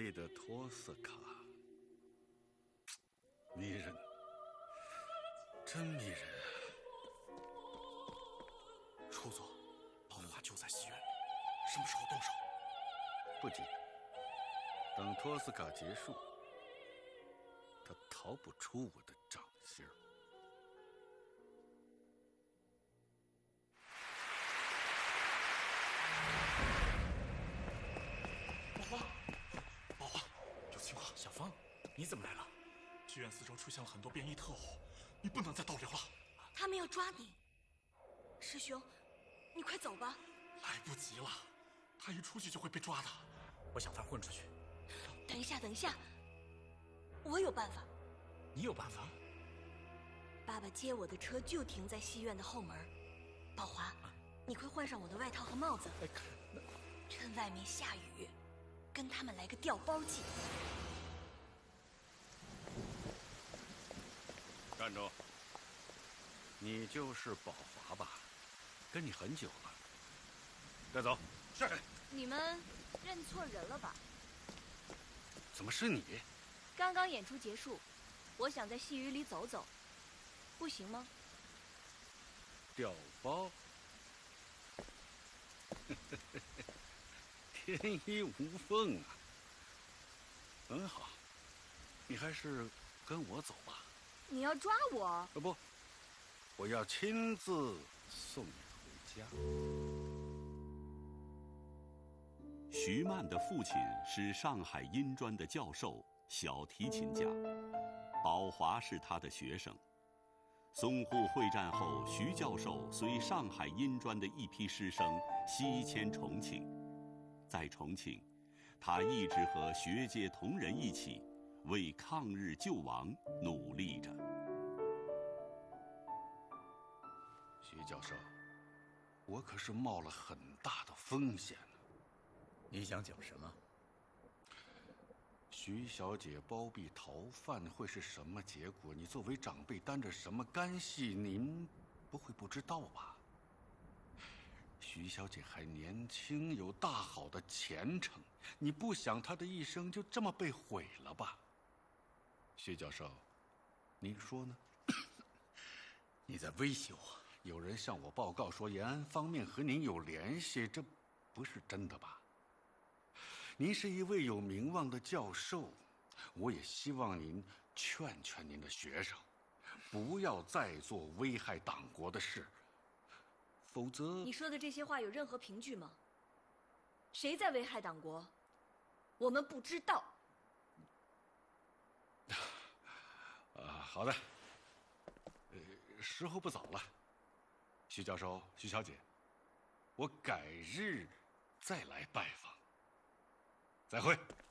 美的托斯卡，迷人，真迷人啊！ 初佐，宝华就在戏院里，什么时候动手？ 不急，等托斯卡结束，他逃不出我的掌心儿。 宝华，有情况。 小芳，你怎么来了？ 剧院四周出现了很多便衣特务，你不能再逗留了。 他们要抓你，师兄，你快走吧。 来不及了，他一出去就会被抓的。 我想法混出去。 等一下，等一下，我有办法。 你有办法？ 爸爸接我的车就停在戏院的后门。宝华，你快换上我的外套和帽子，趁外面下雨，跟他们来个调包计。 站住！你就是宝华吧？跟你很久了。带走。 是。 你们认错人了吧？ 怎么是你？ 刚刚演出结束，我想在戏雨里走走，不行吗？ 调包？天衣无缝啊！很好，你还是跟我走吧。 你要抓我？ 不，我要亲自送你回家。 徐曼的父亲是上海音专的教授，小提琴家，宝华是他的学生。淞沪会战后，徐教授随上海音专的一批师生西迁重庆，在重庆，他一直和学界同仁一起为抗日救亡努力着。 徐教授，我可是冒了很大的风险呢。 你想讲什么？ 徐小姐包庇逃犯会是什么结果？你作为长辈担着什么干系？您不会不知道吧？徐小姐还年轻，有大好的前程，你不想她的一生就这么被毁了吧？徐教授，您说呢？ 你在威胁我？ 有人向我报告说延安方面和您有联系，这不是真的吧？您是一位有名望的教授，我也希望您劝劝您的学生，不要再做危害党国的事，否则…… 你说的这些话有任何凭据吗？谁在危害党国？我们不知道。 好的。时候不早了，徐教授、徐小姐，我改日再来拜访。再会。